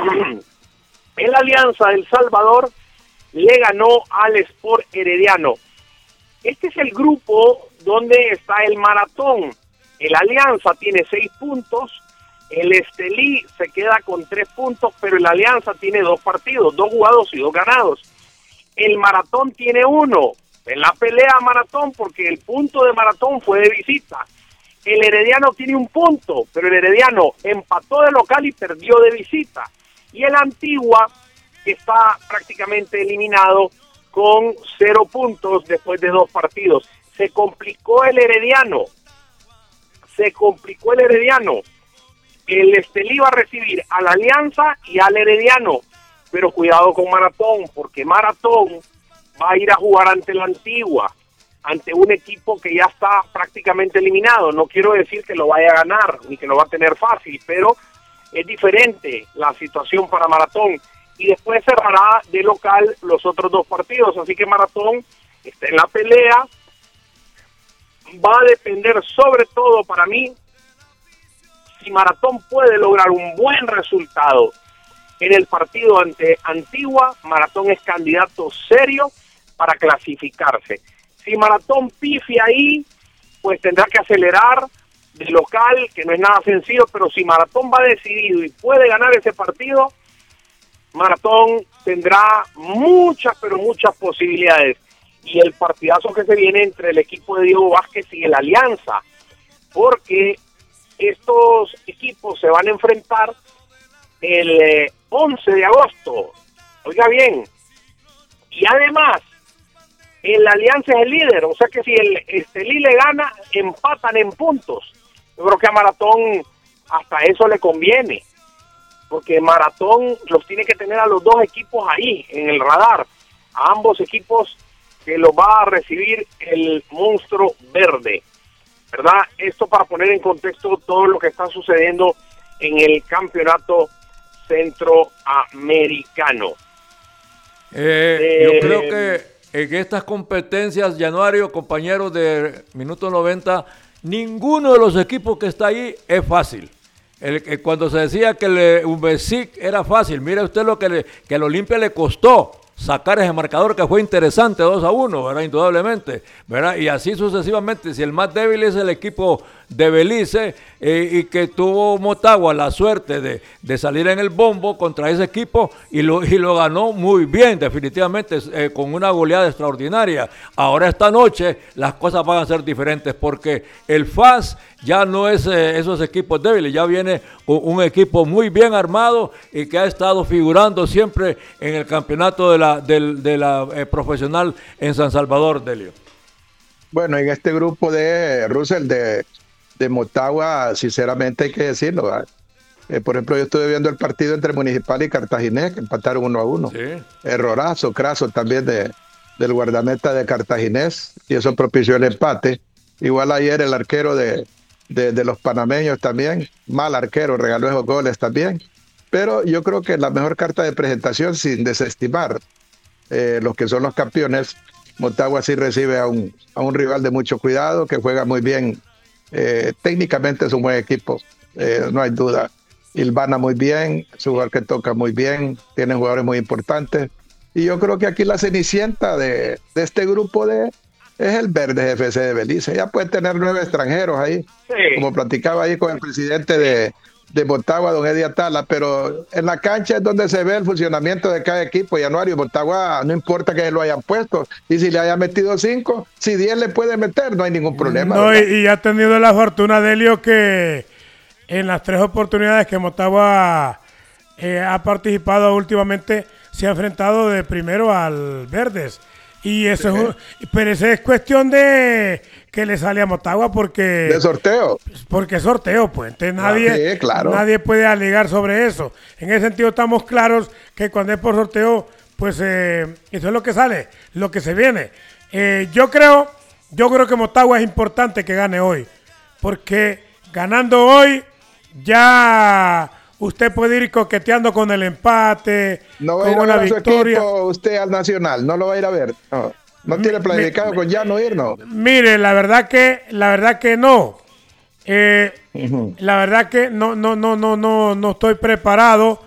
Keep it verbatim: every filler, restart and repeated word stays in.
El Alianza del Salvador le ganó al Sport Herediano. Este es el grupo donde está el Maratón. El Alianza tiene seis puntos, el Estelí se queda con tres puntos, pero el Alianza tiene dos partidos, dos jugados y dos ganados. El Maratón tiene uno, en la pelea Maratón, porque el punto de Maratón fue de visita. El Herediano tiene un punto, pero el Herediano empató de local y perdió de visita. Y el Antigua está prácticamente eliminado con cero puntos después de dos partidos. Se complicó el Herediano. Se complicó el Herediano. El Estelí va a recibir a la Alianza y al Herediano. Pero cuidado con Maratón, porque Maratón va a ir a jugar ante la Antigua, ante un equipo que ya está prácticamente eliminado. No quiero decir que lo vaya a ganar, ni que lo va a tener fácil, pero es diferente la situación para Maratón. Y después cerrará de local los otros dos partidos. Así que Maratón está en la pelea. Va a depender sobre todo para mí si Maratón puede lograr un buen resultado en el partido ante Antigua. Maratón es candidato serio para clasificarse. Si Maratón pifia ahí, pues tendrá que acelerar de local, que no es nada sencillo, pero si Maratón va decidido y puede ganar ese partido, Maratón tendrá muchas, pero muchas posibilidades. Y el partidazo que se viene entre el equipo de Diego Vázquez y el Alianza, porque estos equipos se van a enfrentar el eh, once de agosto. Oiga bien, y además el Alianza es el líder, o sea que si el Estelí le gana, empatan en puntos. Yo creo que a Maratón hasta eso le conviene, porque Maratón los tiene que tener a los dos equipos ahí, en el radar, a ambos equipos que los va a recibir el monstruo verde, ¿verdad? Esto para poner en contexto todo lo que está sucediendo en el campeonato centroamericano. Eh, eh, yo creo que en estas competencias, Januario, compañeros de Minuto noventa, ninguno de los equipos que está ahí es fácil. El, el, cuando se decía que el Umbesic era fácil, mire usted lo que, le, que el Olimpia le costó sacar ese marcador, que fue interesante, dos a uno, ¿verdad? Indudablemente, ¿verdad? Y así sucesivamente. Si el más débil es el equipo de Belice eh, y que tuvo Motagua la suerte de, de salir en el bombo contra ese equipo y lo, y lo ganó muy bien, definitivamente, eh, con una goleada extraordinaria. Ahora esta noche las cosas van a ser diferentes porque el F A S ya no es eh, esos equipos débiles, ya viene con un equipo muy bien armado y que ha estado figurando siempre en el campeonato de la, de, de la eh, profesional en San Salvador, Delio. Bueno, en este grupo de Russell, de, de Motagua, sinceramente hay que decirlo, eh, por ejemplo, yo estuve viendo el partido entre Municipal y Cartaginés, que empataron uno a uno. Sí. Errorazo, craso también de, del guardameta de Cartaginés, y eso propició el empate. Igual ayer el arquero de, de, de los panameños también, mal arquero, regaló esos goles también. Pero yo creo que la mejor carta de presentación, sin desestimar eh, los que son los campeones, Motagua sí recibe a un, a un rival de mucho cuidado, que juega muy bien. Eh, técnicamente es un buen equipo, eh, no hay duda. Ilvana muy bien, es un jugador que toca muy bien, tiene jugadores muy importantes. Y yo creo que aquí la cenicienta de, de este grupo de es el Verde F C de Belice. Ya puede tener nueve extranjeros ahí, sí. Como platicaba ahí con el presidente de, de Motagua, don Eddie Atala, pero en la cancha es donde se ve el funcionamiento de cada equipo. Januario, Motagua no importa que lo hayan puesto, y si le hayan metido cinco, si diez le puede meter, no hay ningún problema. No, y, y ha tenido la fortuna, Delio, que en las tres oportunidades que Motagua eh, ha participado últimamente, se ha enfrentado de primero al Verdes. Y eso sí. es, pero eso es cuestión de que le sale a Motagua porque... De sorteo. Porque es sorteo, pues. Entonces nadie, ah, sí, claro. nadie puede alegar sobre eso. En ese sentido estamos claros que cuando es por sorteo, pues eh, eso es lo que sale, lo que se viene. Eh, yo creo, yo creo que Motagua es importante que gane hoy. Porque ganando hoy, ya... usted puede ir coqueteando con el empate, no va con a ir una a ver victoria. A su equipo, usted al Nacional, no lo va a ir a ver. No, no tiene planificado mi, con ya no ir, ¿no? Mire, la verdad que, la verdad que no. Eh, uh-huh. La verdad que no, no, no, no, no, no estoy preparado